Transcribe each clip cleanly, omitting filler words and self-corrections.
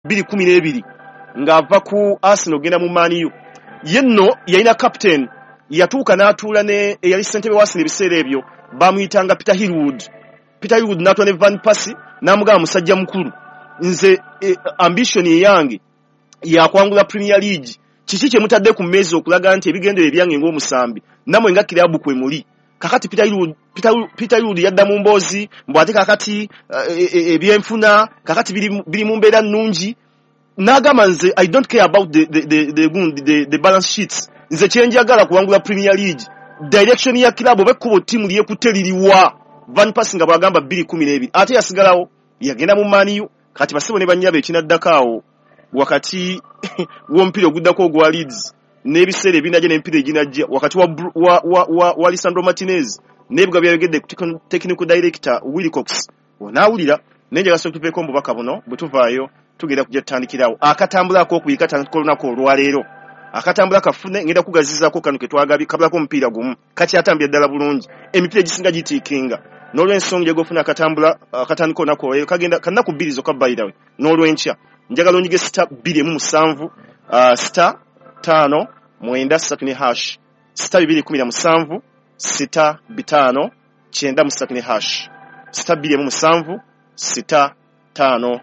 2012 ng'ava ku Arsenal genda mu Man U. Yenno yalina captain yatuuka n'atuula ne eyali ssentebe wa Arsenal ebiseera ebyo bamuyitanga Peter Hillwood. Peter Hillwood n'atuula ne Van Persie n'amugamba musajja mukulu. Nze ambition yange yakwangula Premier League. Kiki kye mutadde ku mmeezi okulaga nti ebigendere byange ng'omusambi. Namwe nga kirabu kwe muli. Kakati Peter Hillwood yadda mu mboozi mbwate kakati ebyenfuna kakati biri mu mbeera nnungi. N'agamba nze I don't care about the balance sheets. Nze kyenjagala kuwangula Premier League. Direction ya kilabu bekkubo timu lyekutte liriwa. Van Persie nga bwagamba 2012 ate yasigalawo yagenda mu Man U. Kati basibo ne bannyabe ekinaddakaawo wakati w'omupiira oguddako ogwa Leeds n'ebiseera ebinajja n'emipiira eginajja wakati wa Lisandro Martinez n'ebiga byayogedde ku technical director Wilcox onaawulira nenjaga sotupeeko mbubaka buno bwe tuvaayo tugenda kujja tutandikirawo akatambulako okuyika tandika olunaku olwaleero akatambula kafune ngenda kugazizaako kano ke twagabye kabulako omupiira gumu kati atambira ddala bulungi emipiira egisinga gitiikinga n'olw'ensonga gyegofuna akatandika olunaku olwaleero kagenda kanaku 2 zokka bayidawe n'olw'enkya njagala onyige star 2 star 5 9 hash star 217 star 5 9 hash star 217 star 5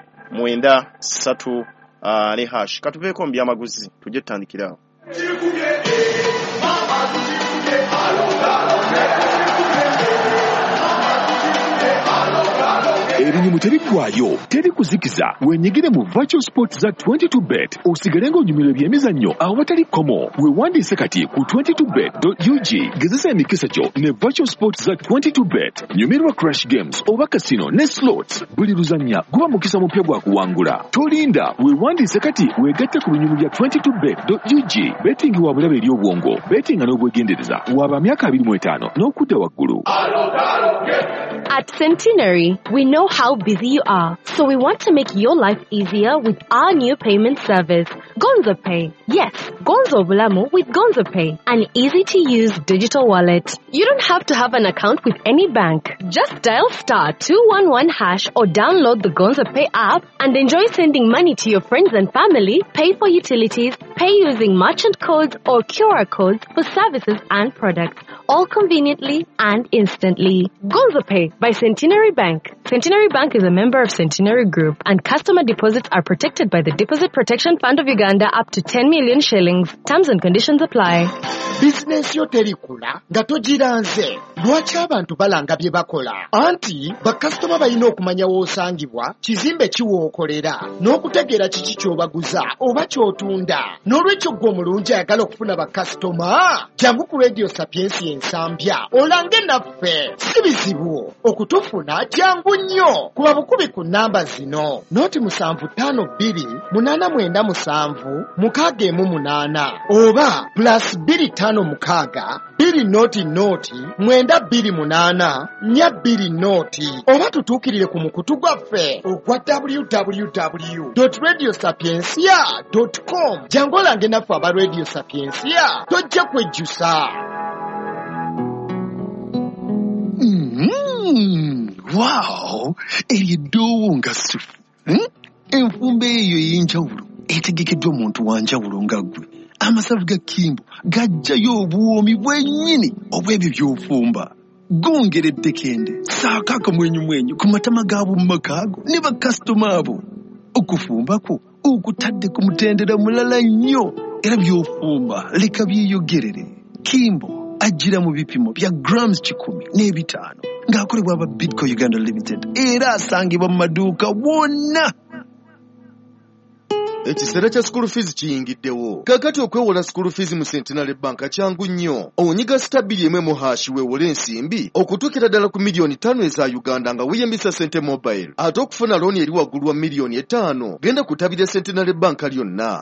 9 ne hash katuveeko mu byamaguzi tujje tutandikirawo. Erinyumu terigwayo, teri kuzikiza, wenyigire mu Virtual Sports za 22bet, osigalenga onyumira ebyemizannyo awatali komo, wewandiise kati ku 22bet.ug, gezesa emikisa gyo ne Virtual Sports za 22bet, nyumirwa Crash Games, oba casino ne slots, buli luzannya guba mukisa mupya gwa kuwangula. Tolinda, wewandiise kati wegatte ku binyumu bya 22bet.ug, betting wa bulabe eri obwongo, betting n'obwegendereza, waba myaka 25 n'okudda waggulu. At Centenary, we know how busy you are, so we want to make your life easier with our new payment service, Gonzo Pay. Yes, Gonzo Bulamu with Gonzo Pay, an easy-to-use digital wallet. You don't have to have an account with any bank. Just dial star 211 hash or download the Gonzo Pay app and enjoy sending money to your friends and family, pay for utilities, pay using merchant codes or QR codes for services and products, all conveniently and instantly. Gonzo Pay by Centenary Bank. Centenary Bank is a member of Centenary Group, and customer deposits are protected by the Deposit Protection Fund of Uganda up to 10 million shillings. Terms and conditions apply. Business yo terikula nga togiranze lwaki abantu balanga bye bakola anti bakasitoma balina okumanya w'osangibwa kizimbe kiwookolera n'okutegeera kiki ky'obaguza oba ky'otunda n'olwekyo gwe omulungi ayagala okufuna bakasitoma jangu ku Radio Sapiens ensambya olange naffe si bizibu okutufuna jangu nnyo kuba bukubi ku namba zino noti 7528 897 618 oba plus 25 mukaaga 2 noti 928 4 noti oba tutuukirire ku mukutu gwaffe ogwa www.radiosapiensia.com jangu olange naffe aba Radio Sapiensia tojja kwejjusa. Wow! Eridoowo nga ssufu. Enfumba eyo ey'enjawulo etegekeddwa omuntu wa njawulo nga ggwe. Amasavu ga Kimbo gajjayo obwomi bwennyini obw'ebyo by'ofumba. Gongeredde kende saako akamwenyumwenyu ku matama gaabo mu makaago ne bakasitoma abo. Okufumba kwo okutadde ku mutendera mulala nnyo era by'ofumba leka byeyogerere. Kimbo ajjira mu bipimo bya grams 10 n'ebitaano ng'akolebwa aba Bidco Uganda Limited era asangibwa mu maduuka wonna. Ekiseera kya school fees kiyingiddewo. Kakati okwewola school fees mu Centenary Bank kyangu nnyo. Onyiga star 2 hash weewole ensimbi okutuukira ddala ku miliyoni 5 eza Uganda nga weeyambisa Sente Mobile. Ate okufuna looni eri waggulu wa miliyoni 5 genda kutabira Centenary Bank lyonna.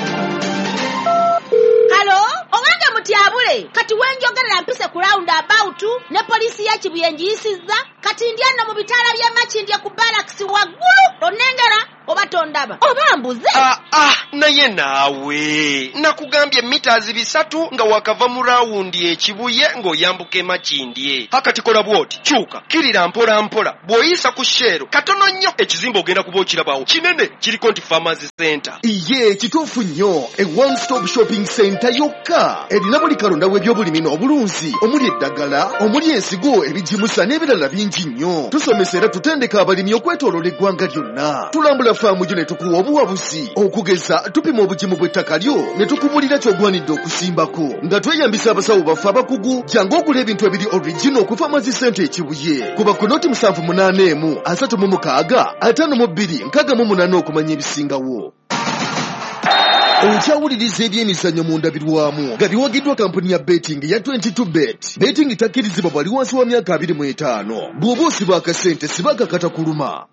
Halo, owange mutyabule. Kati wenjogerera mpise ku round about ne poliisi ya Kibuye njiyisizza kati ndyanno mu bitaala by'Emakindye ku Barracks waggulu onnengera oba tondaba oba mbuze. Naye naawe nakugambye mitaazi 3 nga wakava mu raawundi ekibuye ng'oyambuka Emakindye. Hakati kola bwoti kyuka kirira mpola mpola bw'oyisa ku Shero katono nnyo ekizimba ogenda kuba okirabawo kinene kiriko nti Farmers Center. Iye kituufu nnyo e one stop shopping center yokka erina buli kalonda w'ebyobulimi n'obulunzi omuli eddagala omuli ensigo ebijimusa n'ebirala bingi nnyo. Tusomesa era tutendeka abalimi okwetooloola eggwanga lyonna. Tulambula faamu gyo ne tukuwa obuwabuzi okugeza tupima obugimu bw'ettaka lyo ne tukubulira ky'ogwanidde okusimbako nga tweyambisa abasawo baffe abakugu. Jangu ogula ebintu ebiri original ku Farmers Center ekibuye kuba ku noti 781 36 52 68 okumanya ebisingawo. Okyawuliriza ebyemizannyo mu ndabirwamu nga biwagiddwa kampuni ya betting ya 22bet. Betting takkirizibwa bwali wansi wa myaka 25. Bw'oba osiba akasente siba kakata kuluma.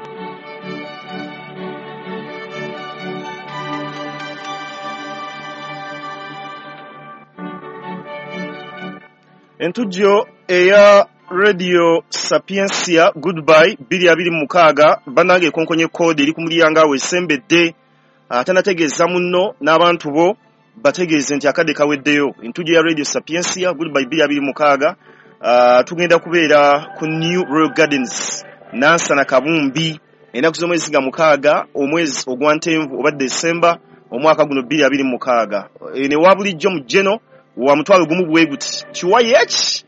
Entujjo eya Radio Sapiensia Goodbye 2026 banange konkonye code eri ku mulyango wesembedde. Atanategeeza munno n'abantu bo bategeeze nti akadde kaweddeyo. Entujjo ya Radio Sapiensia Goodbye 2026 tugenda kubeera ku New Royal Gardens Nansana Kabumbi ennaku z'omwezi ga 6 omwezi ogwa Ntenvu oba December omwaka guno 2026. Ne wabulijjo mu Jeno wa mutwalo gumu bweguti kiwayech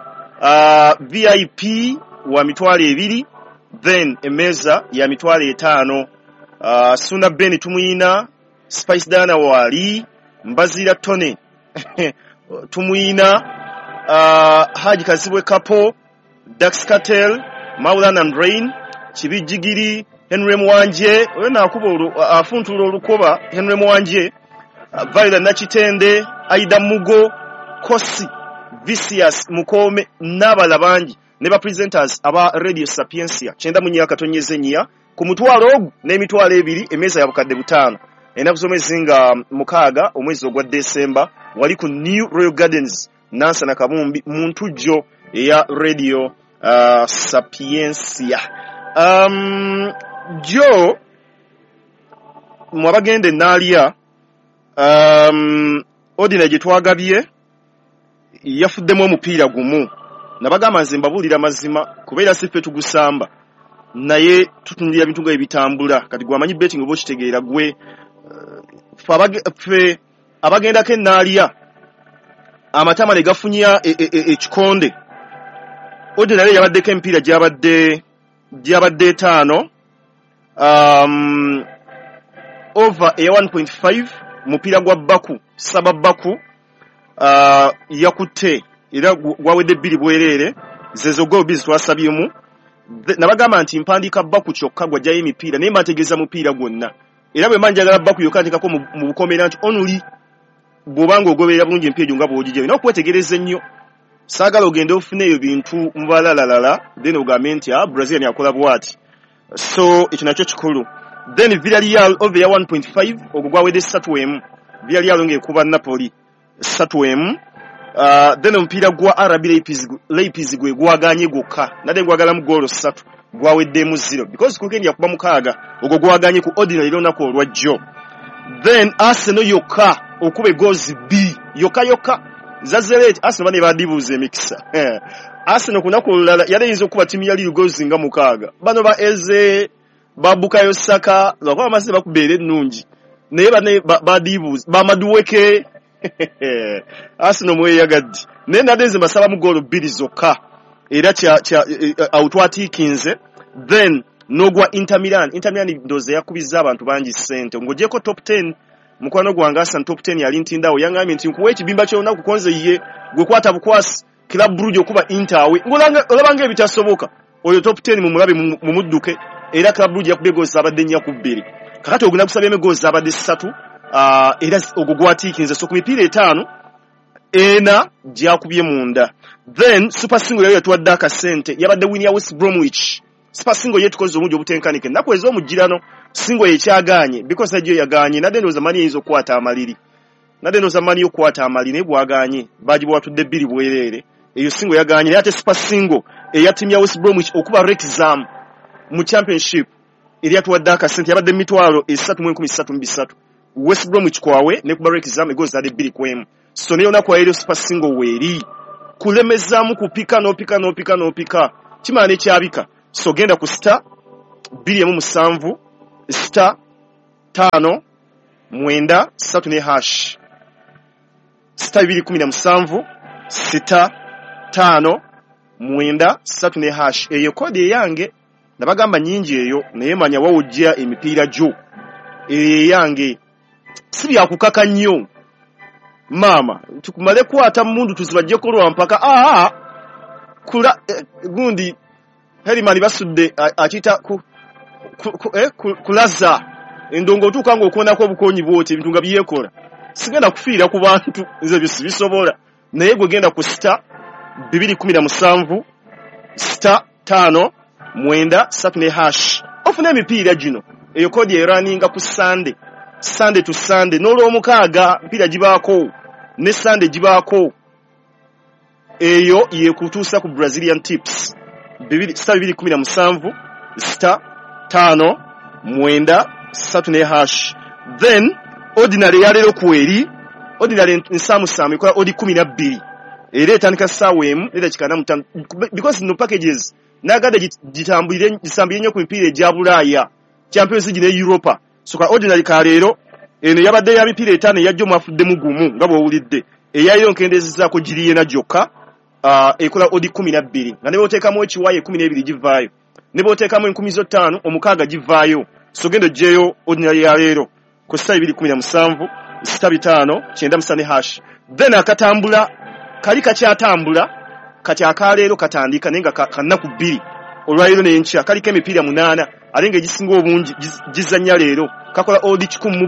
VIP wa mitwalo 2 then emeza ya mitwalo 5. Suna Beni tumuyina, Spice Dana wali, Mbazira Tone tumuyina, Haji Kazibwe Kapo, Dax Cartel, Maulan and Rain, Chibijigiri, Henry Mwanje, wena akubo afuntulo olukoba Henry Mwanje, Vaila Nachitende, Aida Mugo, Kosi, Vicious Mukome, n'abala bangi, ne ba presenters aba Radio Sapiensia. Kyenda munyaka tonyeze nnya ku mutwalo ogu n'emitwalo 2 emeza ya bukadde 5. Ennaku z'omwezi nga 6 omwezi ogwa December wali ku New Royal Gardens Nansana Kabumbi mu ntujjo eya Radio Sapiensia. Jo mwabagende naalya odina gye twagabye yafuddemu omupiira gumu. Nabagamba nze mbabuulira mazima kubeera siffe tugusamba naye tutunulira bintu nga ebitambula kati gwamanyi betting oba okitegeera gwe ffe abagendako enaalya amatama ne gafunya ekikonde ordinary yabaddeko emipiira gyabadde 5 over eya 1.5 mupiira gwa Baku saba Baku yakutte era gwawedde 2 bwerere zezo go biz twasabyemu. Nabagamba nti mpandiika Baku kyokka gwajjayo emipiira naye mbategeeza mupiira gwonna era bwe manjagala Baku yokka ntikako mu bukomera nti onuli bw'obanga ogoberera bulungi empiira egyo nga bw'ogijjayo naye okwetegereza ennyo saagala ogende ofune eyo bintu mu balalalala then ogambe nti Brazil yakola bwati. So ekyo nakyo kikulu. Then Villarreal over ya 1.5 ogwo gwawedde 3-1. Villarreal ng'ekuba Napoli 3-1. Then omupiira gwa RB Leipzig gwe gwaganye gwokka nadde gwagala mu goolo 3 gwaweddemu 0 because ku weekend yakuba 6 ogwo gwaganye ku ordinary lunaku olwajjo. Then Arsenal yokka okube goals B yokka Zazeret Arsenal bane badibuze emikisa. Arsenal kunaku olulala yaleyinza okuba timu ya Lille goals nga 6 bano ba Eze babukayo Saka lwakuba amazima bakubeera ennungi naye bane badibuze bamaduweke Arsenal mweyagadde naye nadeze basaba mu goolo 2 zokka era outwatikinze. Then nogwa Inter Milan ndoze yakubiza abantu bangi sente ng'ogyeko top 10 mukwano gwange Arsenal top 10 yali ntindawo yangambye nti nkuwa ekibimba kyonna kukonze ye gwe kwata bukwasi Club Brugge okuba Interwe olabanga ebitasoboka oyo top 10 mumulabe mumudduke era Club Brugge yakubye goals abadde 4-2 kakati ogenda kusabya goals abadde 3 era ogwo gwatikinze so ku mipiira 5 ena gyakubye munda. Then Super Single yayo yatuwadde akasente yabadde win ya West Bromwich. Super Single yetukoze omujjo obutenkanike naku ezo omujjirano Single yekyaganye because ajjo yaganye nadde ndoza mani ezo kwata amaliri nadde ndoza mani yokwata amaliri ne bwaganye baji bwatudde 2 bwerere eyo Single yaganye ate Super Single eya timu ya West Bromwich okuba Wrexham mu championship eryatuwadde akasente yabadde mitwalo 3,33 West Bromwich kwawe ne kuba Wrexham egozi ade 2-1 so ne yona kwa eri super single weeri kulemezamu kupika n'opika kimane kyabika so genda ku star 2 star 5 9 3 hash star 217 star 5 9 3 hash eyo kode yange nabagamba nyingi eyo naye manya wawujja emipiira gyo yange sibya kukaka nnyo mama tukumale kwata mundu tuzibajje kolwa mpaka kula gundi Herimani basudde akita kulaza endongo otuuka ng'okuonako obukonyi bwoti ebintu nga byekola sigenda kufiira ku bantu nze bisobola naye gwe genda ku star 217 star 5 9 3 hash ofuna emipiira gino eyo kodi eraninga ku Sunday to Sunday n'olwomukaaga mpira gibaako ne Sunday gibaako eyo yekutuusa ku Brazilian tips star 217 star 5 9 3 hash then ordinary yalero kweri ordinary nsamu ikola odi 12 era etandika saawa emu era kikana mutano because no packages nagade gitambulire gisambire nnyo ku mipiira egya Bulaaya Champions League ne Europa so ka ordinary kalero eno yabadde ya mipiira etaano yajjo mwafudde mugumu nga bw'owulidde eyayiro nkendeezezaako giriye na gyokka ekola odi 12 nga ne booteekamu ekiwaayo 12 givaayo ne booteekamu 15 omukaaga givaayo so gendo jeyo ordinary ya leero ku star 217 star 5 9 hash then akatambula kali kakyatambula kati akaleero katandika nenga kanaku 2 olwaleero n'enkya kaliko emipiira 8 alenga egisinga obungi gizanya leero kakola odi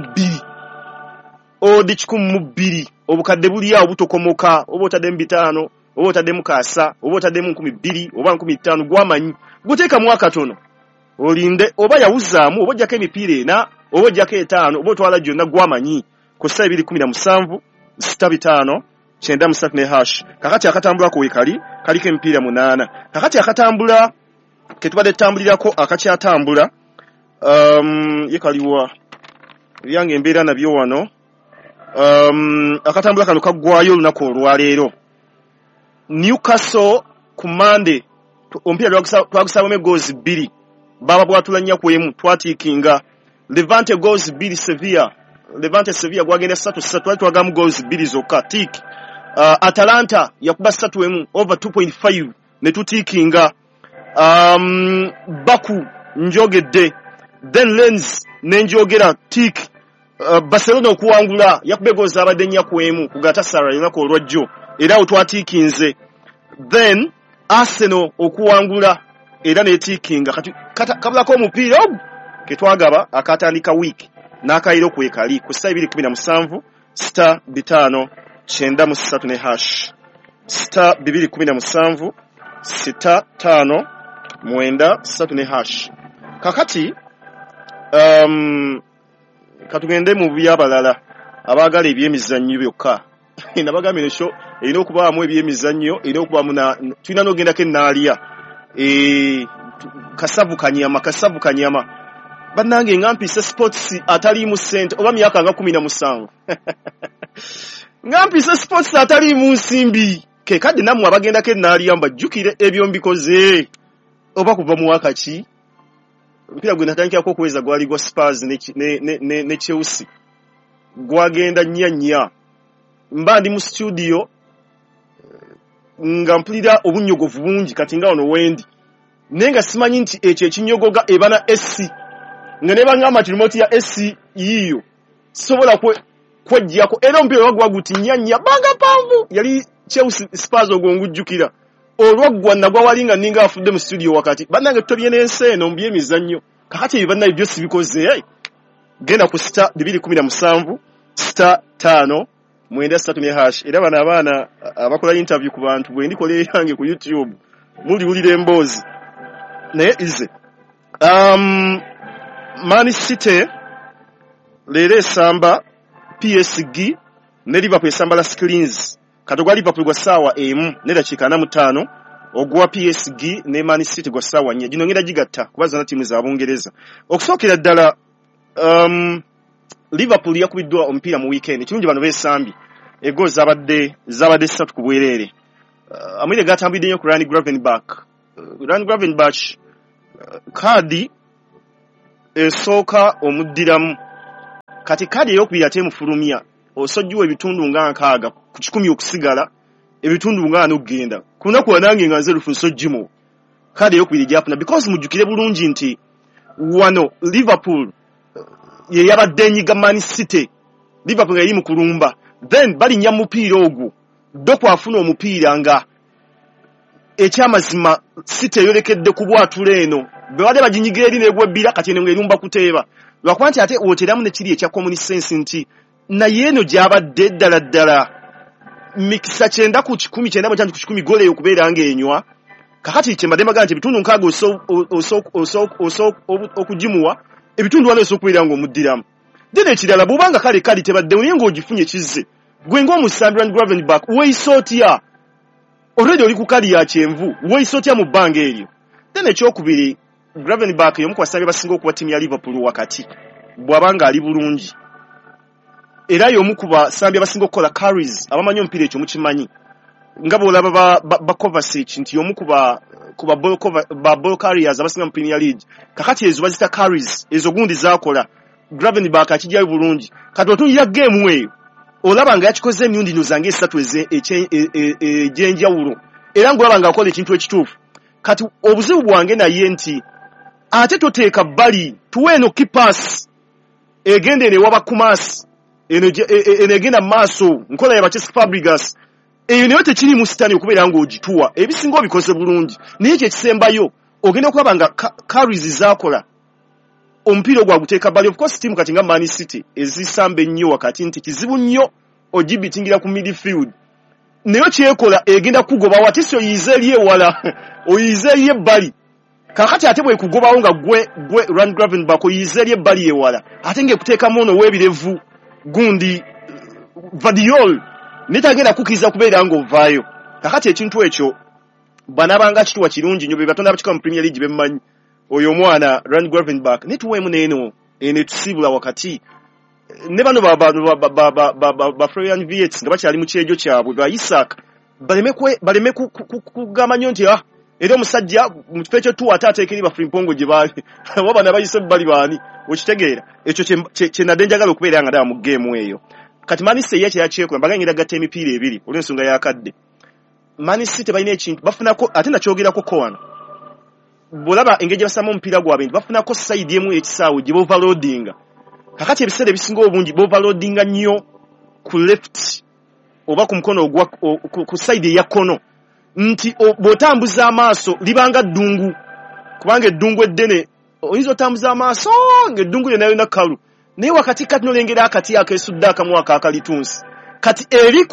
12 obukadde buli awo butokomoka oba otaddemu 5 oba otaddemu kaasa oba otaddemu 20 oba 15 gwamanyi guteeka mu akatono olinde oba yawuzaamu oba ojjako emipiira ena oba ojjako 5 oba otwala gyonna gwamanyi ku star 217 star 5 9 hash kakati akatambulako wekali kaliko emipiira 8 kakati akatambula ketubadde tambulirako akakyatambula yekaliwa byange embeera nabyo wano akatambula kano kaggwayo olunaku olwaleero Newcastle ku Monday omupiira twagusabamu goals 2 baba bwatula nnya ku emu twatiikinga Levante goals 2 Sevilla gwagenda 3-3 twagamu goals 2 zokka tick Atalanta yakuba 3 over 2.5 ne tutiikinga Baku njogedde then Lens nenjogera tick Barcelona okuwangula yakube goals abadde nnya ku emu ku Galatasaray olunaku olwajjo era otwatiikinze then Arsenal okuwangula era netiikinga kabulako omupiira ketwagaba akatandika week n'akayiro kwekali ku star 217 star 5 9 hash star 217 star 5 9 3 hash kakati katugende mu byabalala abaagala ebyemizannyo byokka nabagambye nesho erina okubaamu ebyemizannyo erina okubaamu tulina n'ogendako ennaaliya kasavu kanyama bannange ngampise sports ataliimu ssente oba myaka nga 17 ngampise sports ataliimu nsimbi ke kadde nammwe abagendako ennaaliya mbajjukire ebyo mbikoze oba kuva mu wakaki mpira gwe natandikirako okuweza gwali gwa Spurs ne Chelsea gwagenda nnya mba ndi mu studio nga mpulira obunyogovu bungi kati nga ono wendi nenga simanyi nti ekyo ekinyogoga ebana SC nga ne bangamba remote ya SC yiyo sobola kwejjako era omupiira wagwa guti nnya banga panvu yali Chelsea Spurs ogongujjukira olwaggwa nagwa walinga ninga afudde mu studio wakati bannange tobye n'enseeno mu byemizannyo kakati ebibannabyo byose bikoze genda ku star 217 star 5 9 hash era bana abaana abakola interview ku bantu bwe ndikola yange ku YouTube muliwulira emboozi naye ize Man City leero esamba PSG ne Liverpool esamba la Screens katogwa Liverpool gwa saawa emu ne dakiika 45 ogwa PSG ne Man City gwa sawa nnyo gino ngenda gigatta kubaza na timu za Bungereza okusookera ddala Liverpool yakubiddwa omupiira mu weekend kirungi bano beesambi ego zabadde 3 ku bwereere amwire gatambidde nnyo ku Ryan Gravenberch kadi esooka omuddiramu kati kadi ey'okubiri ate mufulumya osojjiwa ebitundu nga 6 ku 10 okusigala ebitundu nga 4 okugenda ku lunaku wanange nga nze lufu nsojjimo kadi ey'okubiri gyafuna because mujjukire bulungi nti wano Liverpool ye yabadde enyiga Man City Liverpool nga yali mu kulumba then balinnya mupiira ogwo doko afuna omupiira nga ekyamazima City eyolekedde ku bwatula eno bwe bade baginyigira eri negwebbira kati eno ng'erumba kuteeba lwakuba nti ate woteramu ne kiri ekya common sense nti naye eno gy'abadde ddala mikisa 9 ku 10 9 ku 10 gole okubeera ng'enywa kakati kyembadde mbaga nti ebitundu 6 okugimuwa ebitundu 4 osokubeera ng'omuddiramu then ekirala bw'obanga kale tebadde naye ng'ogifunye kizze gwe ng'omusambi Ryan Gravenberch weeyisootya already oli ku kali ya kyenvu weeyisootya mu bbanga eryo then ekyokubiri Gravenberch y'omu ku basambi abasinga okuba ttiimu ya Liverpool wakati bw'abanga ali bulungi era y'omu ku basambi abasinga okukola carries abamanyi omupiira ekyo mukimanyi nga bw'olaba ba Kovacic nti y'omu ku ba ball carriers abasinga mu Premier League kakati ezo bazita carries ezo gundi zakola Gravenberch akijjayo bulungi kati otunjira game eyo olaba nga yakikoze emirundi nozange 3 egy'enjawulo era ng'olaba nga akola ekintu ekituufu kati obuzibu bwange naye nti ate toteeka bbali tuwe eno kipas egenda eno ewaba Kumasi eno egenda mu maaso nkola ya Chelsea Fabregas eyo nayo tekiri mu sitani okubeera ng'ogituwa ebisinga obikoze bulungi naye kyekisembayo ogenda okulaba nga carries zakola omupiira ogwa guteeka bbali of course timu kati nga Man City ezisamba ennyo wakati nti kizibu nnyo ogibitingira ku midfield nayo kyekola egenda kugoba wati si oyize eri ewala oyize eri ebbali kakati ate bwe kugobawo nga gwe Ryan Gravenberch oyize eri ebbali ewala ate ng'ekuteekamu ono w'ebirevu gundi Vadiol netagenda kukiriza kubeera ng'ovaayo kakati ekintu ekyo banabanga kituwa kirungi nnyo be batonda abakika mu Premier League bemmanyi oyo omwana Ryan Gravenberch netuweemu n'eno etusibula wakati ne bano ba Florian Wirtz nga bakyali mu kyejo kyabwe ba Isaac baleme kugamba nnyo nti era omusajja mu kifo ekyo tuwa ate ateekeri ba Frimpong gye baali waba nabayise bali baani okitegeera ekyo kye nadde njagala okubeera nga ddala mu geemu eyo kati Man City yakyekola mbaga ngira gatta emipiira ebiri olw'ensonga yakadde Man City balina ekintu bafunako ate nakyogerako wano bw'olaba engeri gye basamu omupiira gwabwe bafunako sayidi emu ekisaawe gye b'overloadinga kakati ebiseera ebisinga obungi b'overloadinga nnyo ku left oba ku mukono ku sayidi eya kkono nti bw'otambuza amaaso libanga ddungu kubanga eddungu eddene oyinza otambuza amaaso ng'eddungu lyonna yonna kalu naye wakati kati nolengera akati akeesudde akamu akakalitunsi kati eri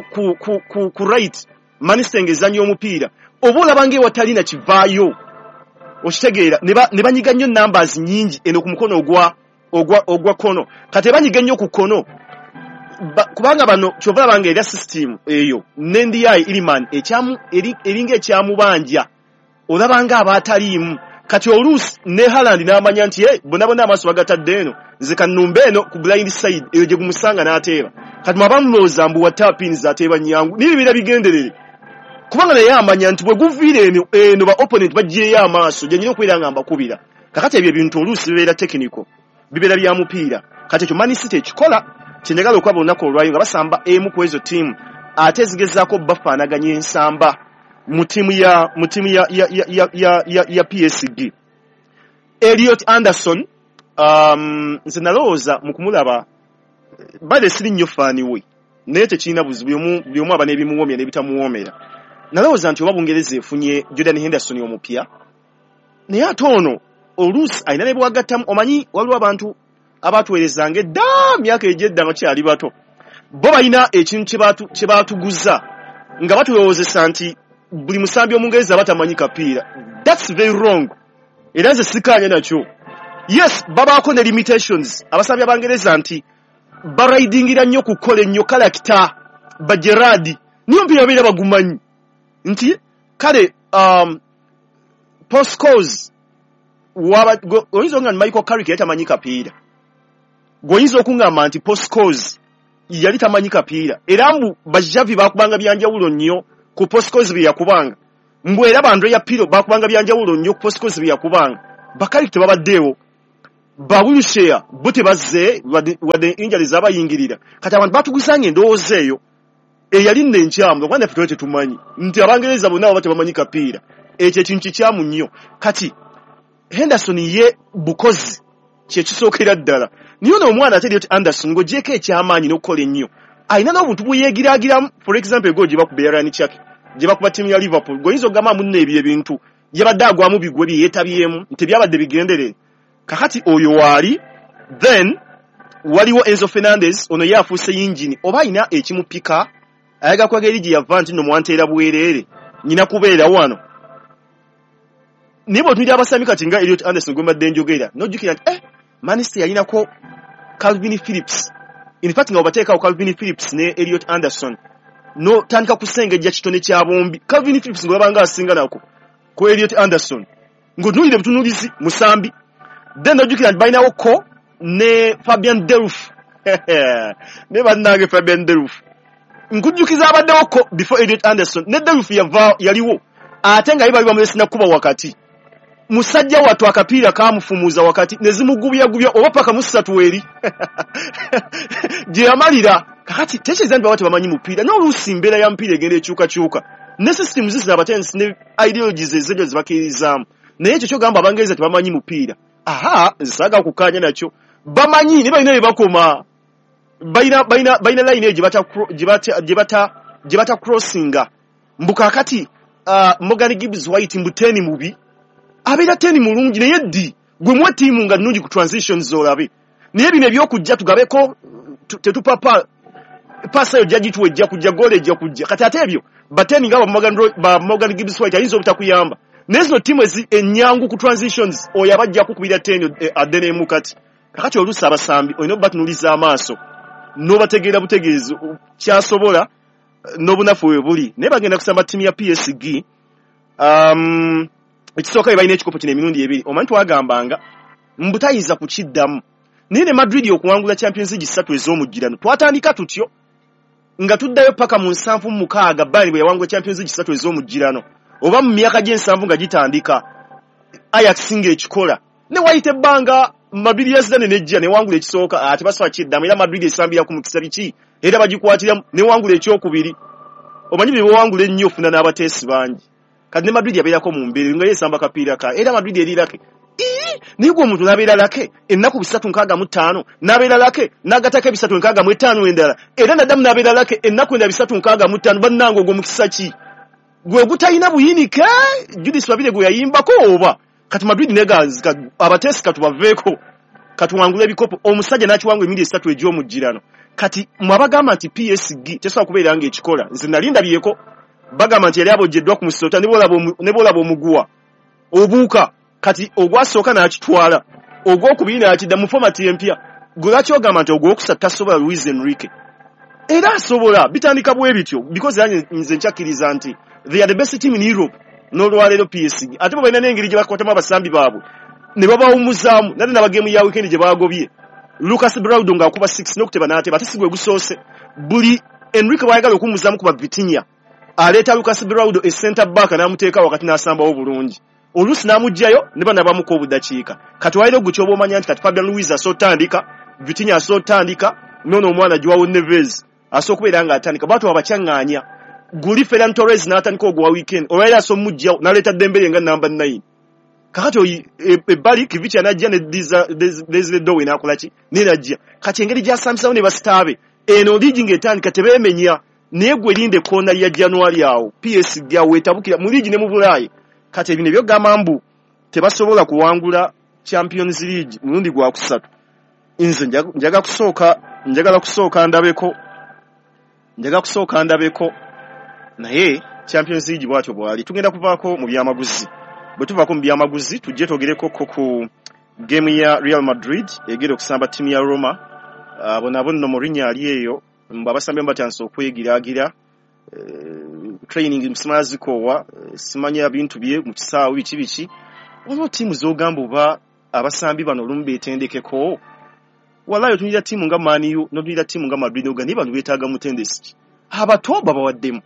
ku right Man City ng'ezannya omupiira oba olaba ng'ewatali na kivaayo okitegeera ne banyiga nnyo numbers nyingi eno ku mukono ogwa kono kati banyiga nnyo ku kono kubanga bano kyova banga era system eyo NDI Iliman eringa ekyamubanja olabanga abataliimu kati oluusi ne Haaland n'amanya nti bonabona amaaso bagatadde eno nze kannumba eno ku blind side eyo gye gumusanga n'ateeba kati mwabamulooza mbu watapins ateeba nyangu n'ebibira bigenderere kubanga naye amanya nti bwe guviire eno ba opponent baggyeyo amaaso gyenyina okubeera nga mbakubira kakati ebyo ebintu oluusi bibeera technical bibeera bya mupiira kati ekyo Man City ekikola kyenjagala okwaba olunaku olwayo nga basamba emu ku ezo ttiimu ate zigezaako bafaanaganya ensamba mu ttiimu ya PSG. Elliot Anderson nze nalowooza mu kumulaba bade siri nnyo faani we naye tekirina buzibu buli omu aba n'ebimuwoomera n'ebitamuwoomera nalowooza nti oba Bungereza efunye Jordan Henderson omupya naye ate ono oluusi alina ne bwagattamu omanyi waliwo abantu abaatuweerezanga edda myaka egyedda nga kyali bato bo balina ekintu kye baatuguza nga batulowoozesa nti buli musambi omungereza batamanyi kapiira. That's very wrong era nze sikaanya nakyo. Yes, babaako ne limitations abasambi abangereza nti baraidingira nnyo kukola ennyo kalakita bajeradi niyo mpira bagumanyi nti kale postcos oyinza nga Michael Carrick yali tamanyi kapiira goyinza okungamba nti postcos yali tamanyi kapiira era mbu bajavi bakubanga byanjawulo nnyo ku postcos bye yakubanga mbwe era Andrea Pirlo bakubanga byanjawulo nnyo ku postcos bye yakubanga Carrick tebabaddeewo bawulshare bote bazze wadde injuries abayingirira kati abantu batugusanga endowooza eyo eyali nne nkyamu okwana ffe tetumanyi nti Abangereza bonna baba tebamanyi kapiira ekyo ekintu kikyamu nnyo kati Henderson ye bukozi kyekisookera ddala niyo n'omwana ate Elliot Anderson ng'ogyeko ekyamaanyi n'okukola ennyo alina n'obuntu bweyegiraagiramu for example egoo gye bakuba Ryan Chuck gye bakuba ttiimu ya Liverpool goyinza okugamba munno ebyo ebintu yabadde agwamu bigwe bye yeetabyemu nti byabadde bigenderere kakati oyo waali then waliwo Enzo Fernandez ono ye afuuse yingini oba alina ekimupika ayaga kwaga eri gye yava nti nno mwanteera bwereere nyina kubeera wano nibo tuli abasami kati nga Elliot Anderson gwe mbadde njogera n'ojjukira nti Manchester yalinako Calvin Phillips in fact nga obateekawo Calvin Phillips ne Elliot Anderson no tandika kusengejja kitone kya bombi Calvin Phillips ngolabanga asinga nako ko Elliot Anderson ngonulire butunulizi musambi then ojjukira nti balinawo ko ne Fabian Delph ne bannange Fabian Delph nkujjukiza abaddewo ko before Elliot Anderson ne Delph yaliwo ate nga bali bamulesina kuba wakati musajja watu akapiira kamufumuza wakati nezimugubya oba paka musatu eri je amalira kakati tekyeza nti bawate bamanyi mupiira n'oluusi mbeera ya mpiira egenda ekyukakyuka ne systems zisina abatensi ne ideologies ezejo zibakiririzaamu naye ekyo kyogamba Abangereza tebamanyi mupiira nzisaga okukaanya nakyo bamanyi ne balina bye bakoma balina line gye bata crossinga mbukakati Morgan Gibbs White mbuteni mubi abeera teni mulungi naye ddi gwe mwe tiimu nga nnungi ku transitions olabe naye bino ebyokujja tugabeko tetupapa pasa yo jagituwe ejja kujja gole ejja kujja kati ate ebyo bateni nga Morgan Gibbs White ayinza obutakuyamba naye zino tiimu ennyangu ku transitions oyo abajja kukubira teni addeneemu kati kakati oluusi abasambi olina obatunuliza amaaso n'obategeera butegeezi kyasobola n'obunafu we buli naye bagenda kusamba ttiimu ya PSG ekisooka balina ekikopo kino emirundi ebiri omanyi twagambanga mbutayiza kukiddamu naye ne Madrid okuwangula Champions League 3 ez'omujjirano twatandika tutyo nga tuddayo paka mu 7-6 Bayern bwe yawangula Champions League 3 ez'omujjirano oba mu myaka gy'ensanvu nga gitandika Ajax nga ekikola ne wayita ebbanga Madrid ya Zidane nejja ne wangula ekisooka ate basobola kiddamu era Madrid esambira ku mukisa biki era bagikwatira ne wangula ekyokubiri omanyi bye wangula ennyo ofuna n'abateesi bangi kati ne Madrid yabeerako mu mbeera nga yesamba kapiira ka era Madrid erirake naye gwe omuntu n'abeera lake ennaku 365 n'abeera lake n'agatako 365 endala era naddamu n'abeera lake ennaku endala 365 bannange ogwo mukisa ki gwe ogutalina buyinike Judith Wabire gwe yayimbako oba kati Madrid neganzika abateesi katubaveeko katuwangula ebikopo omusajja n'akiwangula emirundi 3 egy'omujjirano kati mwabagamba nti PSG tesobola kubeera nga ekikola nze nalinda byeko bagamba nti yali abojjeddwa ku musota ne bolaba omuguwa obuuka kati ogwasooka n'akitwala ogwokubiri n'akidda mu fomati empya gwe lwaki ogamba nti ogwokusatu tasobola Luis Enrique era asobola bitandika bwe bityo because nze nkyakiriza nti they are the best team in Europe n'olwaleero PSG ate balina n'engeri gye bakwatamu abasambi baabwe ne babawumuzaamu nate n'abageemu ya weekend gye baagobye Lucas Braudon ng'akuba 6 n'okuteba n'ateba ate si gwe gusoose buli Enrique bwayagala okuwumuzaamu kuba Vitinha aleeta Lucas Braudon center back n'amuteeka wakati n'asambawo bulungi oluusi n'amugjayo ne bana bamuko obudakiika kati walina ogukyoba omanya nti kati Fabian Ruiz asotandika Vitinha asotandika nono omwana Joao Neves asokubeera nga atandika batu abacyaŋŋaanya guli Ferran Torres n'atandika ogwa weekend olwaliro asomugjawo n'aleeta Dembele nga namba 9 kakati ebbali Kivichi anajja ne Desire Dowe n'akola ki n'enajja kati engeri gy'asambisawo ne basitaabe eno liigi ng'etandika tebeemenya naye gwe linde koona ya January awo PSG awo etabukira mu liigi ne mu Bulaayi kati ebino byogamba mbu tebasobola kuwangula Champions League mulundi gwa kusatu nze njagala kusooka ndabeko naye Champions League bwatyo bwali tugenda kuvaako mu byamaguzi bwe tuvaako mu byamaguzi tujje togereko ku game ya Real Madrid egera okusamba ttiimu ya Roma abo nabo nno Mourinho ali eyo mbabasambe mbatansa okwegiraagira training msimazikowa simanya bintu bye mu kisaawe biki ono tiimu z'ogamba oba abasambi bano olumu beetendekeko walayo tunira tiimu nga Man U n'otunira tiimu nga Madrid n'oga ne bano beetaaga mutendesi abato babawaddemu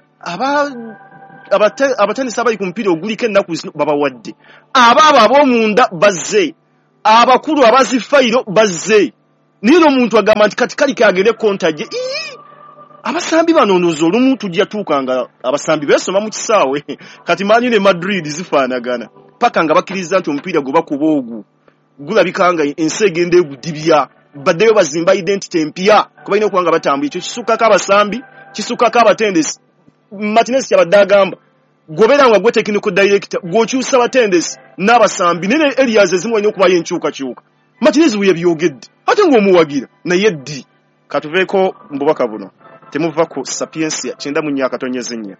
abatendesi abali ku mupiira oguliko ennaku zino babawadde abaabo ab'omunda bazze abakulu abazifayiro bazze nino omuntu agamba nti kati kali kagende kontaje abasambi banoonoza olumu tujja tuukanga abasambi beesoma mu kisaawe kati Man U ne Madrid zifaanagana paka nga bakkiriza nti omupiira gwe bakuba ogwo gulabika nga ensi egenda egudibya baddeyo bazimba identity empya kuba balina okuba nga batambula ekyo kisukkako abasambi kisukkako abatendesi Martinez kyabadde agamba gobeera nga gwe technical director gw'okyusa abatendesi n'abasambi nene areas ezimu walina okubayo enkyukakyuka Martinez bwe yabyogedde ate ng'omuwagira naye ddi katuveeko mu bubaka buno temuva ku Sapiensia 9.4.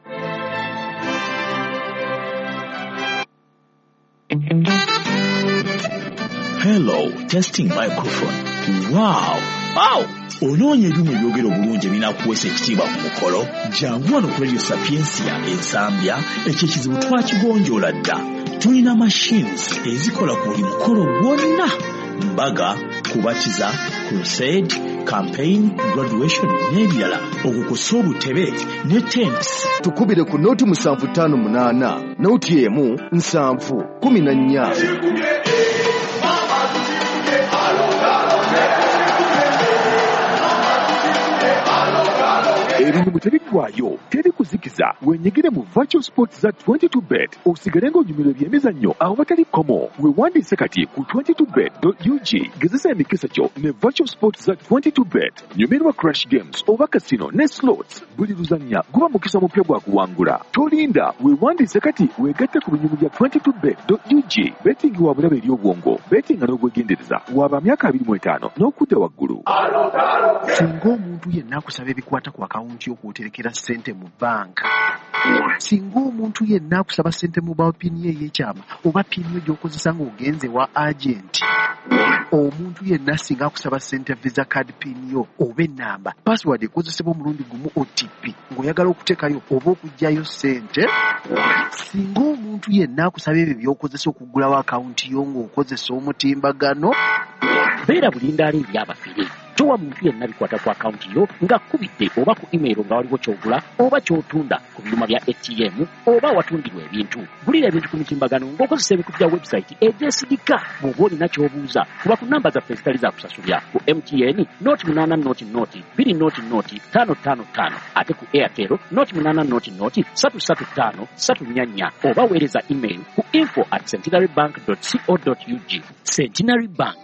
Hello, testing microphone. Wow! Onoonya ebyuma ebyogera obulungi ebinakuweesa ekitiibwa ku mukolo jangu wano ku Radio Sapiensia ensambya ekyo ekizibu twakigonjoola dda. Tulina machines ezikola ku buli mukolo gwonna: mbaga, kubatiza, crusade, campaign, graduation n'ebirala okukosa obutebe ne tents. Tukubire ku nooti 758 nooti emu 714. Ebintu tebiggwayo, teri kuzikiza. Wenyigire mu Virtual Sports za 22bet osigale ng'onyumirwa ebyemizannyo awo batali komo. Weewandiise kati ku 22bet.ug. Gezesa emikisa kyo ne Virtual Sports za 22bet. Nyumirwa Crash Games oba Casino ne Slots. Buli luzannya guba mukisa mupya gwa kuwangula. Tolinda, weewandiise kati weegatte ku binyumu bya 22bet.ug. Betting wa bulabe eri obwongo. Betting n'obwegendereza waba myaka 25 n'okudda waggulu. Singa omuntu yenna akusaba ebikwata ku akawunti y'okwoterekera ssente mu banka, singa omuntu yenna akusaba ssente mu bapini ey'ekyama oba pini gy'okozesa ng'ogenze wa agenti, omuntu yenna singa akusaba ssente visa card pini yo oba ennamba password ekozesebwa omulundi gumu OTP ng'oyagala okuteekayo oba okuggyayo ssente, singa omuntu yenna akusaba ebyo by'okozesa okuggulawo akawunti yo ng'okozesa omutimbagano, beera bulindaala ebyabafire. Towa muntu yenna bikwata ku akawunti yo nga kubidde oba ku email nga waliwo kyogula oba kyotunda ku byuma bya ATM oba watundirwa ebintu. Gulira ebintu ku mitimbagano ng'okozesa ebikutu bya website egyesigika. Bw'oba olina ky'obuuza kuba ku namba zaffe ezitali za kusasulya ku MTN noti 8 noti 2 noti 555 ate ku Airtel noti 8 noti 335 344 oba weereza email ku info@centenarybank.co.ug. Centenary Bank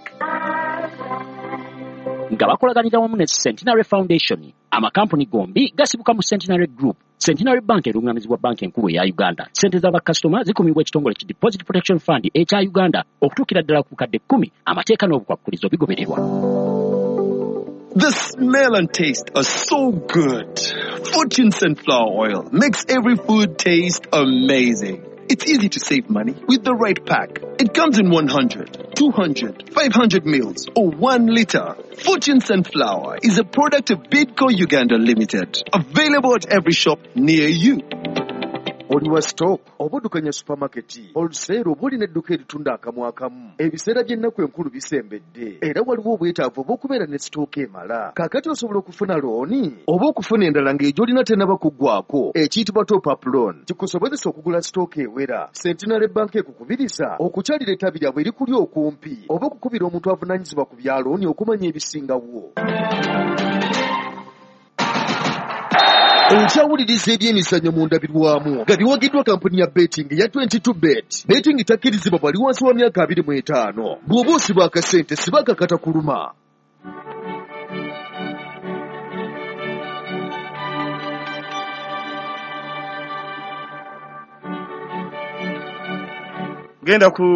nga bakolaganira wamu ne Centenary Foundation, amakampuni gombi gasibuka mu Centenary Group. Centenary Bank erungamizibwa banki enkulu eya Uganda. Sente z'abakasitoma zikumibwa ekitongole ki Deposit Protection Fund ekya Uganda okutuukira ddala ku kadde 10. Amateeka n'obukwakkulizo bigobererwa. The smell and taste are so good. Fortune Sunflower Oil makes every food taste amazing. It's easy to save money with the right pack. It comes in 100, 200, 500 mils or 1 liter. Fortune Sunflower is a product of Bidco Uganda Limited. Available at every shop near you. Oli wa stock oba oddukanya supermarket oluseera oba olina edduka eritunda akamu akamu. Ebiseera by'ennaku enkulu bisembedde era waliwo obwetaavu obw'okubeera ne sitooka emala. Kaakati osobola okufuna looni oba okufuna endala ng'egy'olina tennaba kuggwako ekiyitibwa top-up loan. Kikusobozesa okugula sitooka ewera. Centenary Bank ekukubiriza okukyalira ettabi lyabwe erikuli okumpi oba okukubira omuntu avunaanyizibwa ku bya looni okumanya ebisingawo. Okyawuliriza ebyemizannyo mu ndabirwamu nga biwagiddwa kampuni ya betting ya 22bet. Betting takkirizibwa bwali wansi wa myaka 25. Bw'oba osiba akasente siba akakata kuluma. Genda ku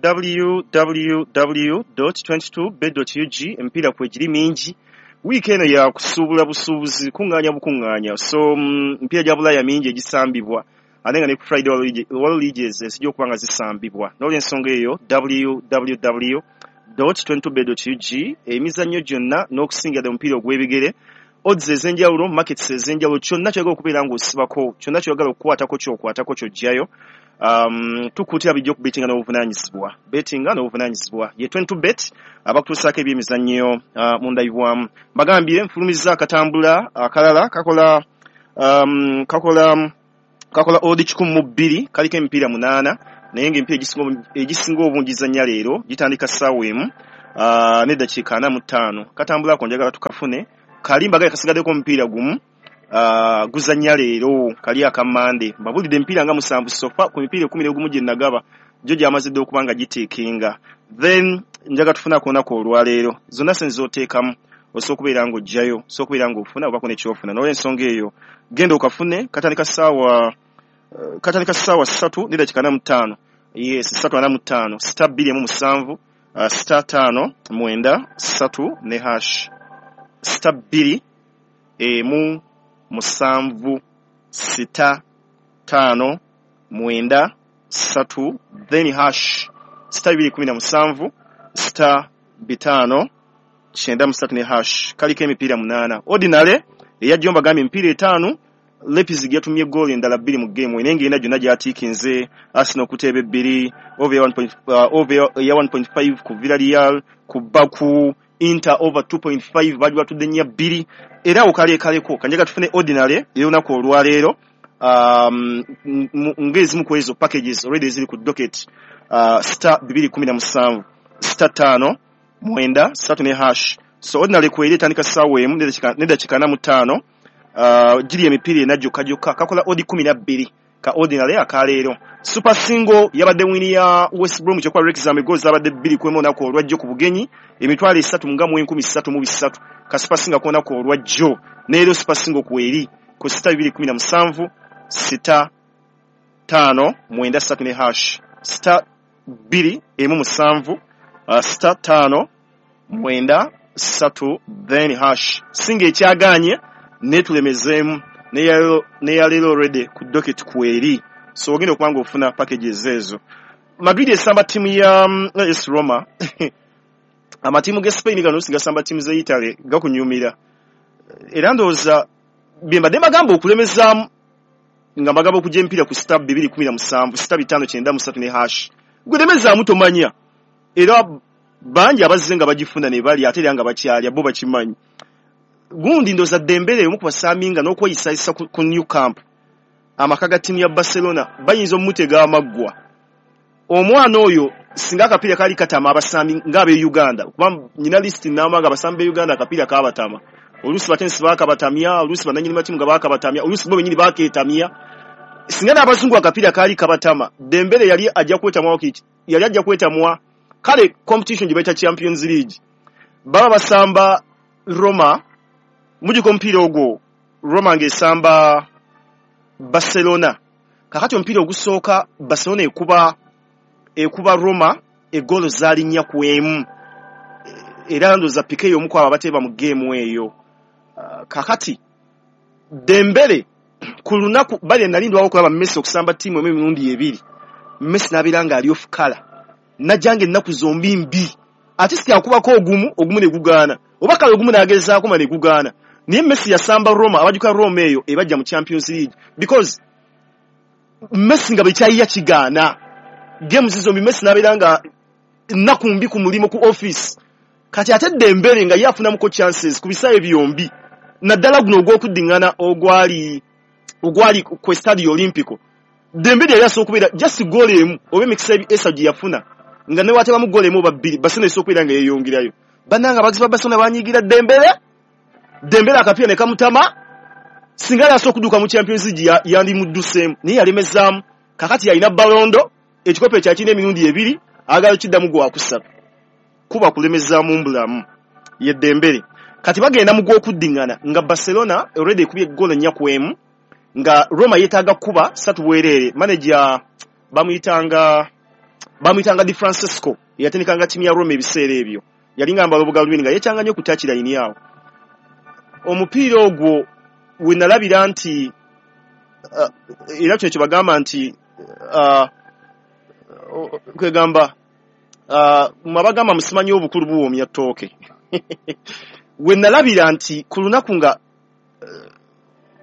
www.22bet.ug empira kwegiri mingi. Weekend ya kusuubula busuubuzi kuŋŋaanya bukuŋŋaanya. So mpira gya Bulaaya mingi egisambibwa ate nga ne ku Friday World Leagues esijja okuba nga zisambibwa. N'olw'ensonga eyo www.22bet.ug emizannyo gyonna n'okusingira ddala omupiira ogw'ebigere odds ezenjawulo markets ezenjawulo kyonna kyogala okubeera ng'osibako kyonna kyogala okukwatako kyokwatako kyojjayo tukutira bijja okubetinga n'obuvunanyizibwa betinga n'obuvunanyizibwa ye 22bet abakutuusaako ebyemizannyo mundabibwamu mbagambire nfulumiza akatambula akalala kakola odi 12 kaliko emipiira 8 naye ng'emipiira egisinga obungi zanya leero gitandika ssaawa emu n'eddakiika 45 katambula ako njagala tukafune kali mbagaye kasigaddeko omupiira gumu guzanya leero kali akamande mbabulidde emipiira nga 7 sofa ku mipiira 11 gye nagaba gyo gyamazidde okuba nga giteekenga then njaga tufuna kuonako olwaleero zonna senzoteekamu osobola okubeera ng'ojjayo osobola okubeera ng'ofuna obako nekyofuna n'olw'ensonga eyo genda okafune katandika ssaawa 3 n'eddakiika 45 yes 3 star 2 star 5 9 3 ne hash star 2 7 sita 5 9 3 then hash star 217 star 5 9 ne hash kaliko emipiira 8 ordinary eyajjomba gambye emipiira 5 Leipzig yatumye goal endala 2 mu game ene ngenda gyonna gyatiikinze Arsenal kuteebe 2 over 1.5 ku Villarreal ku Baku Inter over 2.5 bali batudde nya 2 era okalekaleko kanjaga tufune ordinary eyonaku olwaleero ngezi mu kwezo packages already ziri ku docket star 217 star 5 9 3 ne hash so ordinary kwere tandika ssaawa emu n'eddakiika 5 giri emipiira enajjoka kakola odi 12 ka ordinary akaleero super single yabadde wini ya West Brom kyokwa Wrexham goals abadde 2 kwemo nako olwajjo ku bugenyi emitwalo 3 nga mu 13 ka super single kuona ko olwajjo neero super single kweri ku star 217 star 5 9 ne hash star 217 star 5 9 3 then hash singa ekyaganye netulemezemu neyaleero already ku docket kweri so ogenda okubanga ofuna packages ezo Madrid esamba timu ya AS Roma amatimu ge Spain gano singasamba timu za Italy gakunyumira era ndowooza byembadde bagamba okulemezaamu nga bagamba okujja emipiira ku star 217 star 593 ne hash gwelemezaamu tomanya era bangi abazze nga bagifuna ne bali ate era nga bakyalya bo bakimanyi gundi ndoza Dembele omu kubasaminga n'okweyisayisa ku New Camp amaka ga timu ya Barcelona bayinza omutega amaggwa omwana oyo singa akapiira kali katama abasami ngabe Uganda kuba nyina list n'amanga abasambe Uganda akapiira kabatama olusi batensi bakabatamya olusi bananyini matimu nga bakabatamya olusi bo benyini baketamya singa n'abazungu akapiira kali kabatama Dembele yali ajja kwetamwa okiti yali ajja kwetamwa kale competition jibaita Champions League baba basamba Roma muji kompira ogwo Roma ngesamba Barcelona kakati ompira ogusooka Barcelona ekuba Roma egolo zalinnya ku emu era ndoza Piqué omuko abateba mu game eyo kakati Dembele ku lunaku bali nalindwa okulaba Messi okusamba timu emirundi 2 Messi nabiranga ali off color najange ennaku zombi mbi ate siki akubako ogumu ne gugaana obakala ogumu nagezaako mane gugaana niye Messi yasamba Roma abajuka Roma eyo ebajja mu Champions League because Messi nga bechayiya kigaana games zombi Messi nabiranga nakumbi ku mulimo ku office kati ate Dembele nga yafuna muko chances kubisaye byombi naddala guno ogw'okuddingana ogwali ku Stadio Olimpico Dembele yali asokubira just goal emu obe mikisa esaji yafuna nga ne wateba mu goal emu babiri basene esokubira nga yeyongerayo bananga bagiba basona banyigira Dembele akapia ne kamutama singala asokuduka mu Champions League yandi muddusemu ni yalemezaamu kakati yalina balondo ekikope kya kine emirundi 2 agalo kiddamu gwa kusaba kuba kulemezaamu mbulamu ye Dembele kati bagenda mu gw'okuddingana nga Barcelona already kubye goal nnya ku emu nga Roma yetaaga kuba satu bwerere manager bamuyitanga Di Francesco yatenikanga timu ya Roma ebiseera ebyo yalinga mbalo bugalwini nga yetanga nnyo kutachira ini yawo omupiira ogwo wenalabira nti era kyo bagamba nti kwegamba mabagamba musimanyi obukulu buwomya ttooke wenalabira nti ku lunaku nga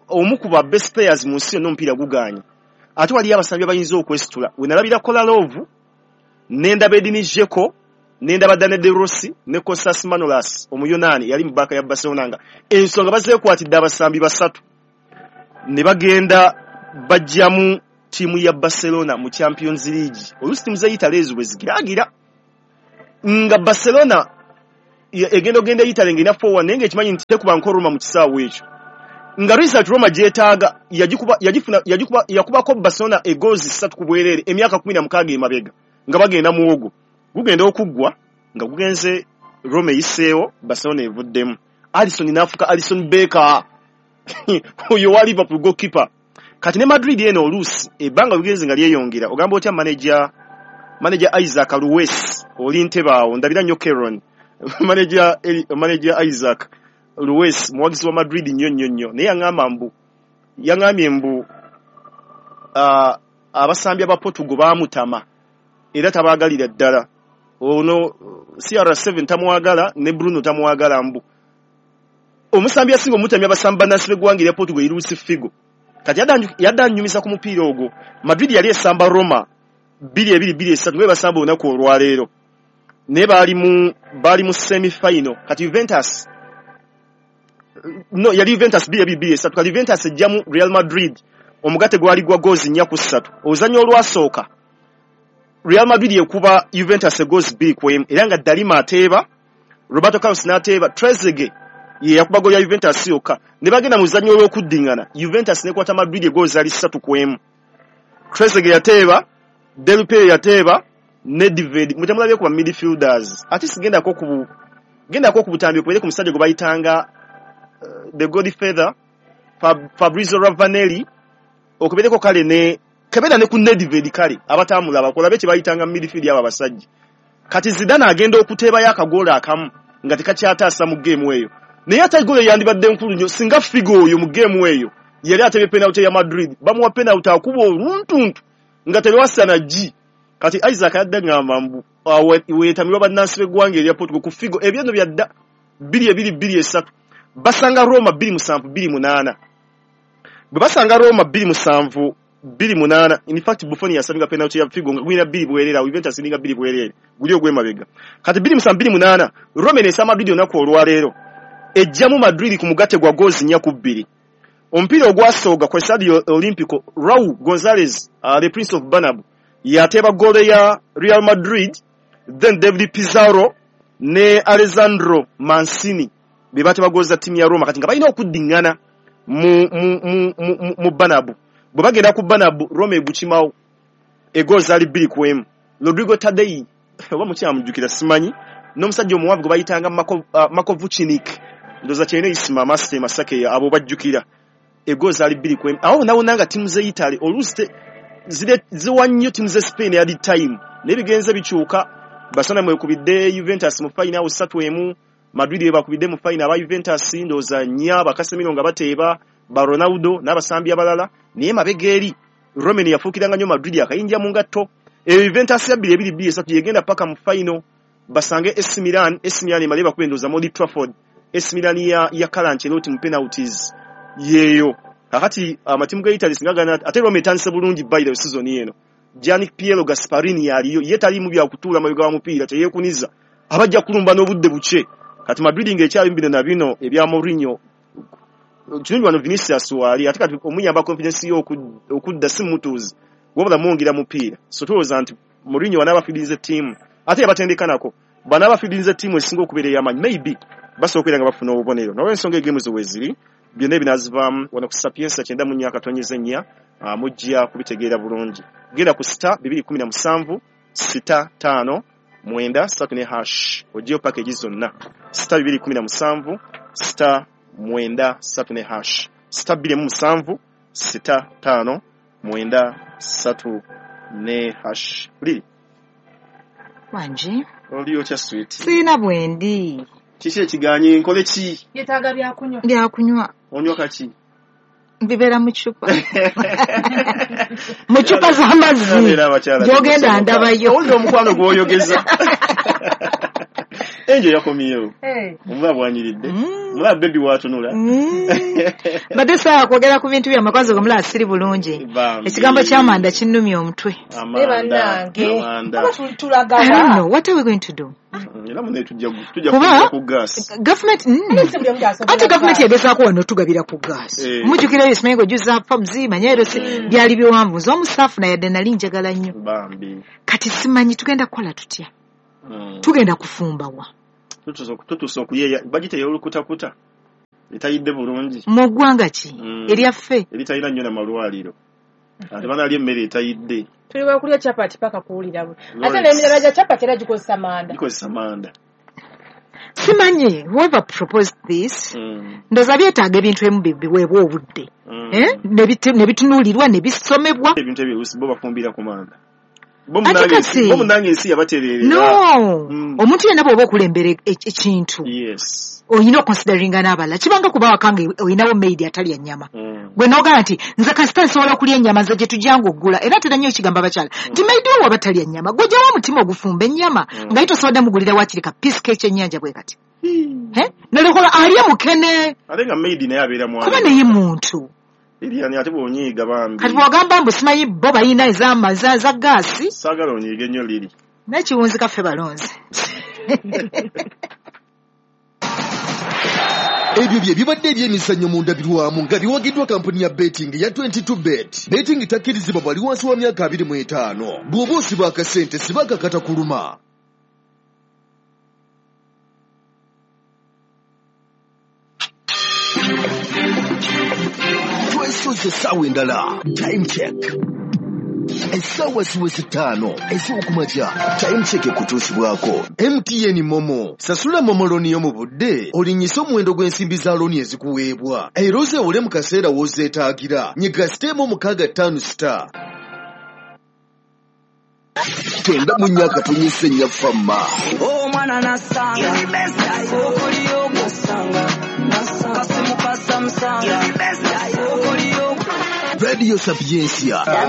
omu ku ba best players mu nsi yonna omupiira guganye ate wali abasambi abayinza okwesitula we nalabira Kolarov n'endaba Edini Dzeko n'endaba Dane De Rossi ne Kostas Manolas omuyonaani yali mu baka ya Barcelona nga ensonga bazeekwatidde abasambi basatu ne bagenda bajjamu tiimu ya Barcelona mu Champions League oluusi tiimu z'Italy ezo bwe zigiragira nga Barcelona egenda Italy ng'ina forward naye ng'ekimanyi nti tekuba nkoroma mu kisaawe ekyo nga Research Roma gyetaaga yakubako Barcelona egoals 3 ku bwereere emyaka 16 emabega nga bagenda muwogo gugenda okuggwa nga gugenze Roma eyiseewo Barcelona evuddemu Alisson n'afuka Alisson Becker oyo wa Liverpool goalkeeper kati ne Madrid eno oluusi ebbanga lugenze nga lyeyongera ogamba otya manager Isaac Luis oli ntebaawo ndabira nnyo Keron manager Isaac Luis muwagizi wa Madrid nnyo naye yaŋŋambye mbu abasambi aba Portugal baamutama era tabaagalira ddala ono CR7 tamwagala ne Bruno tamwagala mbu omusambi asinga omutamya abasambi bannansi b'eggwanga erya Portugal Luis Figo kati yadanyumisa ku mupiira ogwo Madrid yali esamba Roma 2-2-3 ngwe basamba olunaku olwaleero naye baali mu semi-final kati Juventus yali Juventus 2-2-3 kati Juventus ejjamu Real Madrid omugate gwali gwa goals 4-3 oluzannya olwasooka Real Madrid yekuba Juventus goals 2-1 era nga Dalima ateeba Roberto Carlos n'ateeba Trezeguet ye yakuba goal ya Juventus yokka ne bagenda mu luzannya olw'okuddingana Juventus nekwata Madrid goals ali 3-1 Trezeguet yateeba Del Piero yateeba Nedved mutamulabye ku midfielders ati sigendako ku butambi kubere ku musajja gwe bayitanga the Godfather Fabrizio Ravanelli okubereko kale ne kebera ne ku Nedved kale abatamulaba kolabe kye bayitanga midfield aba basajja kati Zidane agenda okuteeba yakagoola akamu nga tekakyataasa mu game eyo naye ate goal yandibadde nkulu nnyo singa Figo oyo mu game eyo yali atebe penalty ya Madrid bamuwa penalty akuba oluntuntu nga terwasana G kati Isaac yadde ngamba mbu weetamirwa bannansi b'eggwanga erya Portugal ku Figo ebyeno byadda 2-2-2-3 basanga Roma 2-7-2-8 bwe basanga Roma 2-7-2-8 in fact Buffon yasabinga penalty ya Figo nga gwina 2 bwerera Juventus ninga 2 bwerere guli ogwemabega kati 2-7-2-8 Roma nesama Madrid onako olwaleero ejjamu Madrid ku mugate gwa goals 4-2 omupiira ogwasooga ku Estadio Olímpico Raúl González the Prince of Bernabeu yateeba goal ya Real Madrid then David Pizarro ne Alessandro Mancini be bateeba goal za timu ya Roma kati nga balina okuddingana mu Bernabeu bwe bagenda ku Bernabeu Roma egukimawo goals ali 2-1 Rodrigo Tadei oba mukyamujjukira simanyi n'omusajja omuwavu gwe bayitanga Marko Vucinic ndoza kyene isima Master Masake abo bajjukira goals ali 2-1 awo nawo nanga timu ze Italy oluste ziwannyo timu ze Spain yali time nebigenze bikyuka Barcelona mwekubidde Juventus mu final 3-1 Madrid bakubidde mu final aba Juventus ndoza nya bakasemino nga bateeba ba Ronaldo n'abasambi abalala naye mabegeri Romain yafuukiranga nnyo Madrid akayinja mu ngatto Juventus ya 2-2-3 yegenda paka mu final basange AC Milan emaleba kubendoza Old Trafford AC Milan ya Carlo Ancelotti mu penalties yeyo akati amatimu ga Italy singagana ate Roma etanse bulungi by the season eno Gianni Piero Gasparini yaliyo yetali mu bya kutuula mabiga wa mupiira teyekuniza abajja kulumba n'obudde buce kati Madrid ng'ekyali mbino na bino ebya Mourinho kirungi wano Vinicius wali ate kati omuyamba confidence yo okudda simutuzi wabula mwongira mupiira so tuloza nti Mourinho wanaba feedinze team ate yabatendekanako banaba feedinze team esinga okubeera yamanyi maybe basookera nga bafuna obubonero nawe ensonga egemu zo weziri byonna ebinazivamu wano ku Sapienza 9 mujja kubitegeera bulungi genda ku star 217 65 9 ojiyo package zonna star 217 star 9 star 217 65 9 Lili Wanji oliyo kya sweet sina bwendi kiki ekiganye nkole ki yetaaga byakunywa onywa kaki bibera mu chupa mu chupa z'amazzi gyogenda ndabayo owulira omukwano gw'oyogeza Enjo yakomyewo. Omulaba bwanyiridde. Mulaba baby watunula. Badde saa kwogera ku bintu by'amakwazo gomula asiri bulungi. Ekigambo ky'amanda kinnumya omutwe. Amanda. I don't know. What are we going to do? Tujja ku gas. Government ate government yagezaako wano tugabira ku gas. Mujjukira Ismail Gojuza fa muzima nyero byali biwanvu z'omusaafu na yadde nali njagala nnyo. Bambi. Kati simanyi tugenda kukola tutya. Tugenda kufumbawa. Tutuso okuyeya bagite y'olukutakuta. Etayidde bulungi. Mu ggwanga ki? Eryaffe. Eritayina nnyo na malwaliro. Ate bana ali emmere etayidde. Tuli bakulya chapati paka kuwulira bwe. Ate n'emirala gya chapati era gikozesa manda. Gikozesa manda. Simanyi, whoever proposed this, ndoza byetaaga ebintu ebimu biweebwa obudde. Ne bitunuulirwa ne bisomebwa. Ebintu ebirusi bo bafumbira ku manda. Bo munange ensi yabatereerera. No. Omuntu yenna bw'oba okulembera ekintu. Yes. Oyina okonsideringa n'abala. Kibanga kuba wakange oyinawo maidi atalya nnyama. Gwe n'ogamba nti nze kasita nsobola okulya ennyama ze gye tujjanga oggula era tera nnyo ekigamba bakyala nti maidi wo waba talya nnyama gwe gyawo omutima ogufumba ennyama nga ye tosobodde mugulira wakiri ka piisi k'ekyennyanja bwe kati. Nolikola alya mukene. Ate nga maidi naye abeera mwana. Kuba naye muntu. Liliani ate bw'onyiiga bambi. Kati bw'ogamba mbu simanyi bo balina ez'ama za gaasi. Saagala onyiige nnyo Lili. N'ekiwunzi kaffe balonze. Ebyo bye bibadde ebyemizannyo mu ndabirwamu nga biwagiddwa kampuni ya betting ya 22bet. Betting takkirizibwa bwali wansi wa myaka 25. Bw'oba osiba akasente sibakakata kuluma. Twesoze essaawa endala. Time check. Essaawa ziweze 5 ez'okumakya. Time check ekutuusibwako MTN Momo. Sasula Momo looni yo mu budde olinnyisa omuwendo gw'ensimbi za looni ezikuweebwa era ozeewole mu kaseera w'ozeetaagira. Nyiga siteemu 65*. Twenda mu nnyaka tunyise nnya famma. Omwana nasanga okuliyo gasanga kasimu kasamusanga okuliyo Radio Sapiencia.